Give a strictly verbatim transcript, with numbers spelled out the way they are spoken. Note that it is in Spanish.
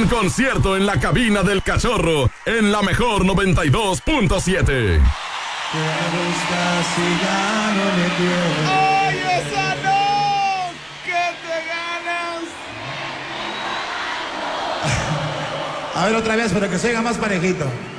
En concierto en la cabina del Cachorro, en la mejor noventa y dos punto siete. ¡Ay, esa no! ¡Que te ganas! A ver otra vez, pero que se oiga más parejito.